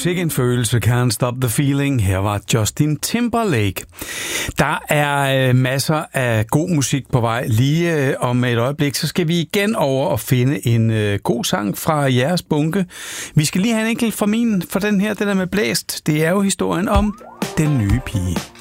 Sikke en følelse, Can't Stop the Feeling. Her var Justin Timberlake. Der er masser af god musik på vej. Lige om et øjeblik, så skal vi igen over og finde en god sang fra jeres bunke. Vi skal lige have en enkelt fra den her, den der med blæst. Det er jo historien om den nye pige.